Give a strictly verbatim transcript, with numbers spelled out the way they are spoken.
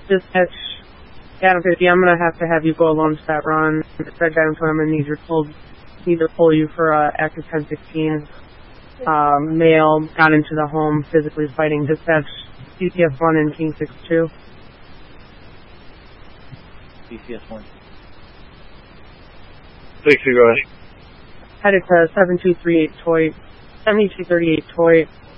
Dispatch, Adam fifty, I'm going to have to have you go alone to that run. Dispatch Adam twenty, I'm going to need, your pull, need to pull you for uh, active ten sixteen. Um, male got into the home, physically fighting. Dispatch, C P S one and King six two. C P S one. six two, go ahead. Headed to seven two three eight Toy, seventy-two thirty-eight Toy.